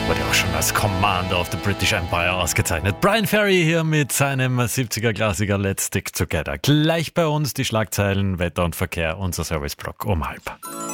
Wurde auch schon als Commander of the British Empire ausgezeichnet. Brian Ferry hier mit seinem 70er-Klassiker Let's Stick Together. Gleich bei uns die Schlagzeilen, Wetter und Verkehr, unser Serviceblock um 12:30.